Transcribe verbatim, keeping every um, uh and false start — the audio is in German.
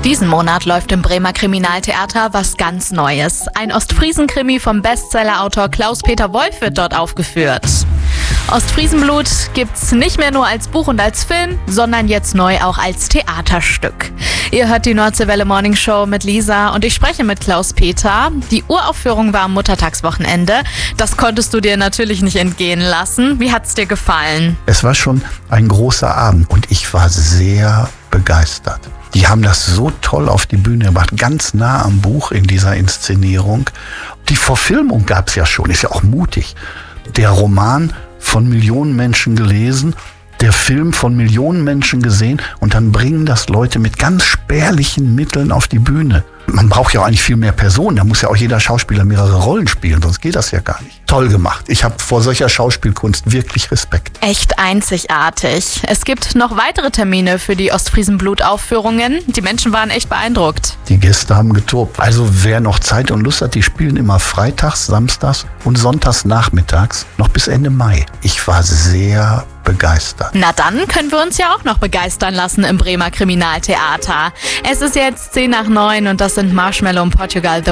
Diesen Monat läuft im Bremer Kriminaltheater was ganz Neues. Ein Ostfriesen-Krimi vom Bestsellerautor Klaus-Peter Wolf wird dort aufgeführt. Ostfriesenblut gibt's nicht mehr nur als Buch und als Film, sondern jetzt neu auch als Theaterstück. Ihr hört die Nordseewelle Morning Show mit Lisa und ich spreche mit Klaus-Peter. Die Uraufführung war am Muttertagswochenende. Das konntest du dir natürlich nicht entgehen lassen. Wie hat's dir gefallen? Es war schon ein großer Abend und ich war sehr begeistert. Die haben das so toll auf die Bühne gemacht, ganz nah am Buch in dieser Inszenierung. Die Verfilmung gab's ja schon, ist ja auch mutig. Der Roman von Millionen Menschen gelesen, der Film von Millionen Menschen gesehen und dann bringen das Leute mit ganz spärlichen Mitteln auf die Bühne. Man braucht ja auch eigentlich viel mehr Personen, da muss ja auch jeder Schauspieler mehrere Rollen spielen, sonst geht das ja gar nicht. Toll gemacht. Ich habe vor solcher Schauspielkunst wirklich Respekt. Echt einzigartig. Es gibt noch weitere Termine für die Ostfriesenblut-Aufführungen. Die Menschen waren echt beeindruckt. Die Gäste haben getobt. Also wer noch Zeit und Lust hat, die spielen immer freitags, samstags und sonntags nachmittags, noch bis Ende Mai. Ich war sehr begeistert. Na dann können wir uns ja auch noch begeistern lassen im Bremer Kriminaltheater. Es ist jetzt zehn nach neun und das sind Marshmello und Portugal The